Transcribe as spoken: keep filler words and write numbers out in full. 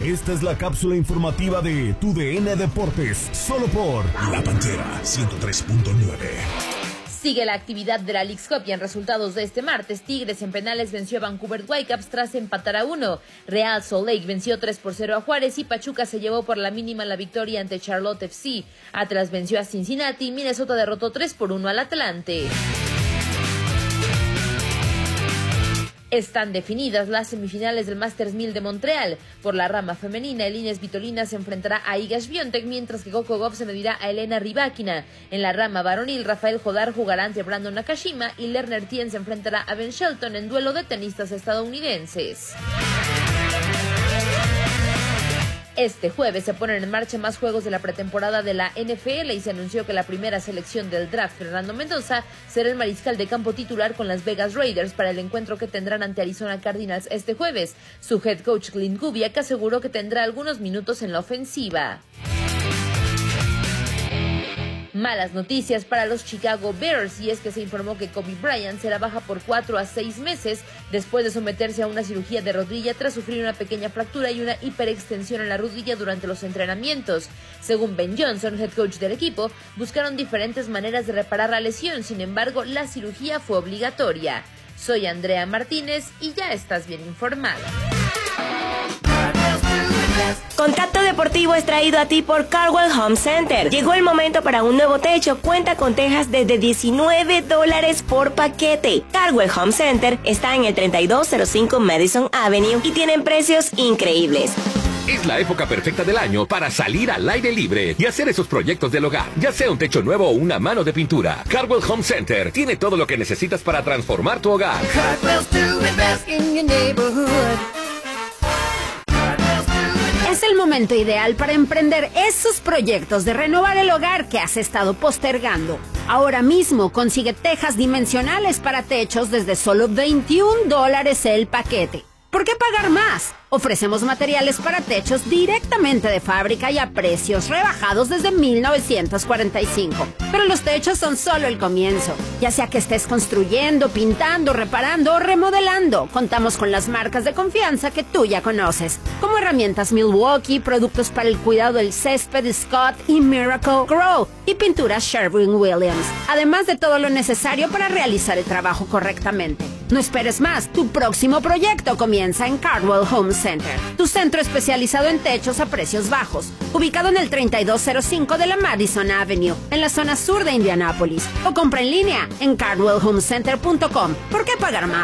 Esta es la cápsula informativa de Tu D N Deportes, solo por La Pantera ciento tres punto nueve. Sigue la actividad de la Leagues Cup y en resultados de este martes, Tigres en penales venció a Vancouver Whitecaps tras empatar a uno. Real Salt Lake venció tres por cero a Juárez y Pachuca se llevó por la mínima la victoria ante Charlotte F C. Atlas venció a Cincinnati y Minnesota derrotó tres por uno al Atlante. Están definidas las semifinales del Masters mil de Montreal. Por la rama femenina, Elina Svitolina se enfrentará a Iga Swiatek, mientras que Coco Gauff se medirá a Elena Rybakina. En la rama varonil, Rafael Jodar jugará ante Brandon Nakashima y Lerner Tien se enfrentará a Ben Shelton en duelo de tenistas estadounidenses. Este jueves se ponen en marcha más juegos de la pretemporada de la N F L y se anunció que la primera selección del draft, Fernando Mendoza, será el mariscal de campo titular con las Vegas Raiders para el encuentro que tendrán ante Arizona Cardinals este jueves. Su head coach Clint Kubiak aseguró que tendrá algunos minutos en la ofensiva. Malas noticias para los Chicago Bears, y es que se informó que Kobe Bryant será baja por cuatro a seis meses después de someterse a una cirugía de rodilla tras sufrir una pequeña fractura y una hiperextensión en la rodilla durante los entrenamientos. Según Ben Johnson, head coach del equipo, buscaron diferentes maneras de reparar la lesión, sin embargo, la cirugía fue obligatoria. Soy Andrea Martínez y ya estás bien informado. Contacto Deportivo es traído a ti por Cardwell Home Center. Llegó el momento para un nuevo techo. Cuenta con tejas desde diecinueve dólares por paquete. Cardwell Home Center está en el treinta y dos cero cinco Madison Avenue y tienen precios increíbles. Es la época perfecta del año para salir al aire libre y hacer esos proyectos del hogar, ya sea un techo nuevo o una mano de pintura. Cardwell Home Center tiene todo lo que necesitas para transformar tu hogar. Es el momento ideal para emprender esos proyectos de renovar el hogar que has estado postergando. Ahora mismo consigue tejas dimensionales para techos desde solo veintiún dólares el paquete. ¿Por qué pagar más? Ofrecemos materiales para techos directamente de fábrica y a precios rebajados desde mil novecientos cuarenta y cinco. Pero los techos son solo el comienzo. Ya sea que estés construyendo, pintando, reparando o remodelando, contamos con las marcas de confianza que tú ya conoces, como herramientas Milwaukee, productos para el cuidado del césped Scott y Miracle Grow, y pinturas Sherwin-Williams, además de todo lo necesario para realizar el trabajo correctamente. No esperes más, tu próximo proyecto comienza en Cardwell Home Center, tu centro especializado en techos a precios bajos, ubicado en el treinta y dos cero cinco de la Madison Avenue, en la zona sur de Indianápolis, o compra en línea en cardwell home center punto com. ¿Por qué pagar más?